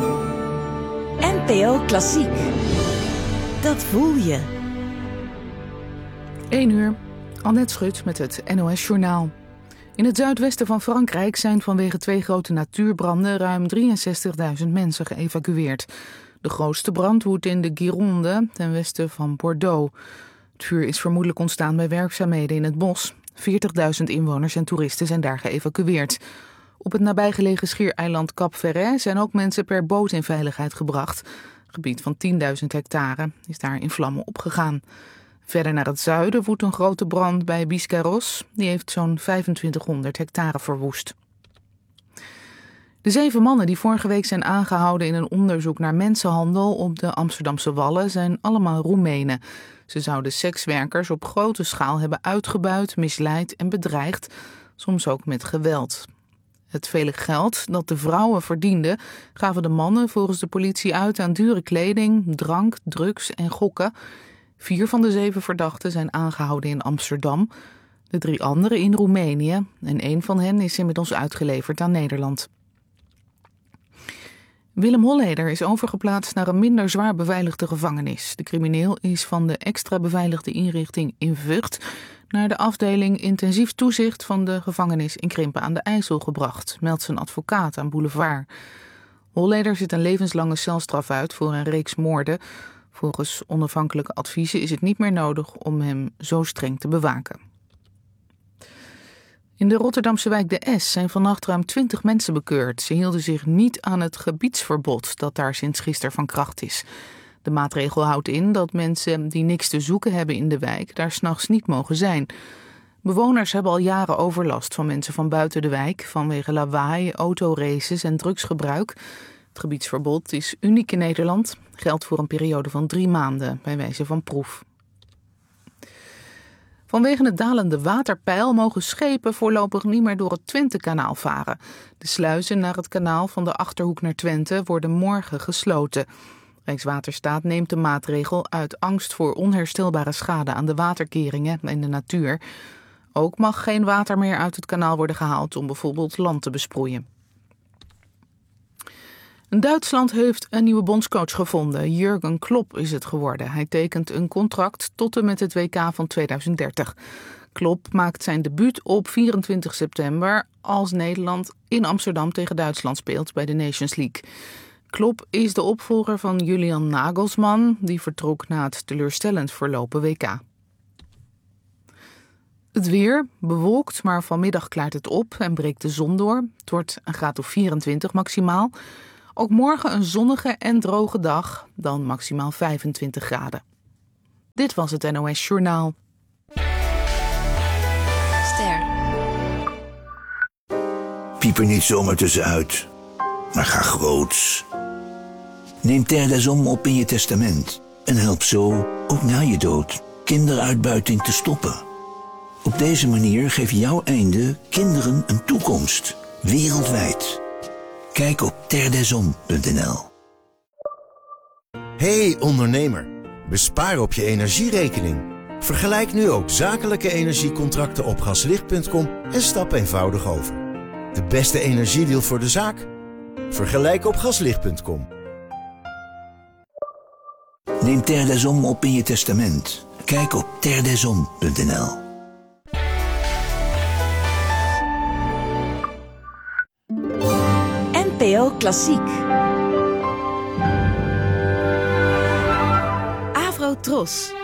NPO Klassiek. Dat voel je. 1 uur, Annette Schut met het NOS Journaal. In het zuidwesten van Frankrijk zijn vanwege 2 grote natuurbranden ruim 63.000 mensen geëvacueerd. De grootste brand woedt in de Gironde, ten westen van Bordeaux. Het vuur is vermoedelijk ontstaan bij werkzaamheden in het bos. 40.000 inwoners en toeristen zijn daar geëvacueerd. Op het nabijgelegen schiereiland Cap Ferret zijn ook mensen per boot in veiligheid gebracht. Een gebied van 10.000 hectare is daar in vlammen opgegaan. Verder naar het zuiden woedt een grote brand bij Biscarrosse. Die heeft zo'n 2500 hectare verwoest. De 7 mannen die vorige week zijn aangehouden in een onderzoek naar mensenhandel op de Amsterdamse Wallen zijn allemaal Roemenen. Ze zouden sekswerkers op grote schaal hebben uitgebuit, misleid en bedreigd, soms ook met geweld. Het vele geld dat de vrouwen verdienden, gaven de mannen volgens de politie uit aan dure kleding, drank, drugs en gokken. 4 van de 7 verdachten zijn aangehouden in Amsterdam, de 3 anderen in Roemenië en 1 van hen is inmiddels uitgeleverd aan Nederland. Willem Holleder is overgeplaatst naar een minder zwaar beveiligde gevangenis. De crimineel is van de extra beveiligde inrichting in Vught naar de afdeling intensief toezicht van de gevangenis in Krimpen aan de IJssel gebracht, meldt zijn advocaat aan Boulevard. Holleder zit een levenslange celstraf uit voor een reeks moorden. Volgens onafhankelijke adviezen is het niet meer nodig om hem zo streng te bewaken. In de Rotterdamse wijk De S zijn vannacht ruim 20 mensen bekeurd. Ze hielden zich niet aan het gebiedsverbod dat daar sinds gisteren van kracht is. De maatregel houdt in dat mensen die niks te zoeken hebben in de wijk daar 's nachts niet mogen zijn. Bewoners hebben al jaren overlast van mensen van buiten de wijk vanwege lawaai, autoraces en drugsgebruik. Het gebiedsverbod is uniek in Nederland, geldt voor een periode van 3 maanden bij wijze van proef. Vanwege het dalende waterpeil mogen schepen voorlopig niet meer door het Twentekanaal varen. De sluizen naar het kanaal van de Achterhoek naar Twente worden morgen gesloten. Rijkswaterstaat neemt de maatregel uit angst voor onherstelbare schade aan de waterkeringen en de natuur. Ook mag geen water meer uit het kanaal worden gehaald om bijvoorbeeld land te besproeien. Duitsland heeft een nieuwe bondscoach gevonden. Jurgen Klopp is het geworden. Hij tekent een contract tot en met het WK van 2030. Klopp maakt zijn debuut op 24 september als Nederland in Amsterdam tegen Duitsland speelt bij de Nations League. Klopp is de opvolger van Julian Nagelsmann, die vertrok na het teleurstellend verlopen WK. Het weer, bewolkt, maar vanmiddag klaart het op en breekt de zon door. Het wordt een graad of 24 maximaal. Ook morgen een zonnige en droge dag, dan maximaal 25 graden. Dit was het NOS Journaal. Ster. Piep er niet zomaar tussenuit, maar ga groots. Neem Terre des Hommes op in je testament en help zo, ook na je dood, kinderuitbuiting te stoppen. Op deze manier geef jouw einde kinderen een toekomst, wereldwijd. Kijk op terredeshommes.nl. Hey ondernemer, bespaar op je energierekening. Vergelijk nu ook zakelijke energiecontracten op gaslicht.com en stap eenvoudig over. De beste energiedeal voor de zaak? Vergelijk op gaslicht.com. Neem Terre des Hommes op in je testament. Kijk op terredeshommes.nl. NPO Klassiek. Avro Tros.